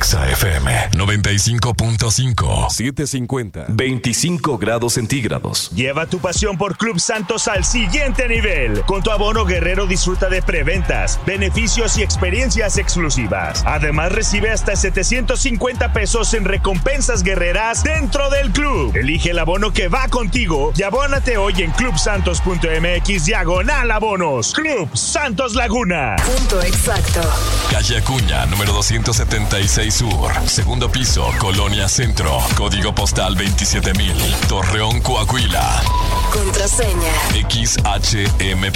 Exa FM 95.5. 750. 25 grados centígrados. Lleva tu pasión por Club Santos al siguiente nivel. Con tu abono Guerrero disfruta de preventas, beneficios y experiencias exclusivas. Además recibe hasta 750 pesos en recompensas guerreras dentro del club. Elige el abono que va contigo y abónate hoy en clubsantos.mx/abonos. Club Santos Laguna. Punto exacto. Calle Acuña, número 276 Sur. Segundo piso, Colonia Centro. Código postal 27000. Torreón, Coahuila. Contraseña. XHM